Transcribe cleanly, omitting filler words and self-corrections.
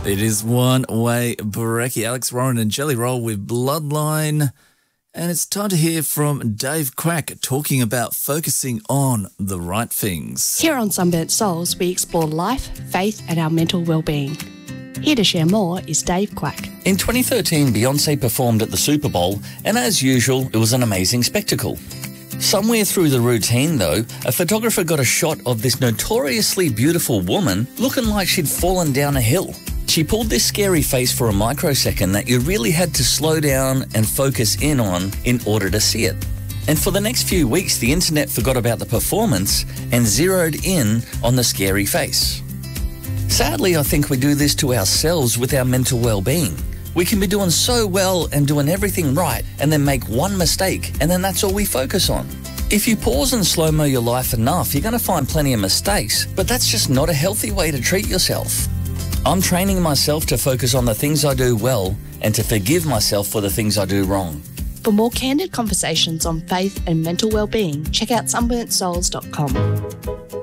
It is One Way Brekkie, Alex Warren and Jelly Roll with Bloodline. And it's time to hear from Dave Quack talking about focusing on the right things. Here on Sunburnt Souls, we explore life, faith and our mental well-being. Here to share more is Dave Quack. In 2013, Beyoncé performed at the Super Bowl, and as usual, it was an amazing spectacle. Somewhere through the routine, though, a photographer got a shot of this notoriously beautiful woman looking like she'd fallen down a hill. She pulled this scary face for a microsecond that you really had to slow down and focus in on in order to see it. And for the next few weeks, the internet forgot about the performance and zeroed in on the scary face. Sadly, I think we do this to ourselves with our mental well-being. We can be doing so well and doing everything right and then make one mistake and then that's all we focus on. If you pause and slow-mo your life enough, you're going to find plenty of mistakes, but that's just not a healthy way to treat yourself. I'm training myself to focus on the things I do well and to forgive myself for the things I do wrong. For more candid conversations on faith and mental well-being, check out sunburntsouls.com.